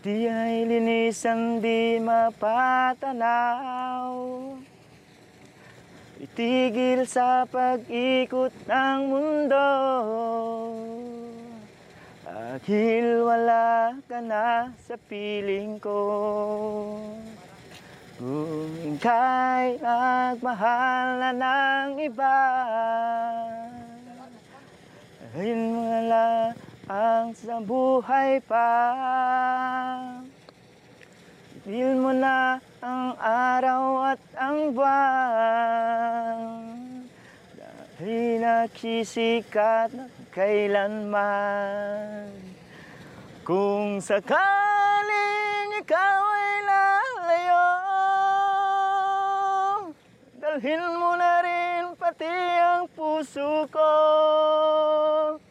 Di ay linisan, di mapatanaw. Itigil sa pag-ikot ng mundo, dahil wala ka na sa piling ko. Kung ika'y nagmahal na ng iba, dahil wala ang sa buhay pa. Tigil mo na ang araw at ang buwan, dahil nagsisikat na kailanman. Kung sakaling ikaw ay lalayo, dalhin mo na rin pati ang puso ko.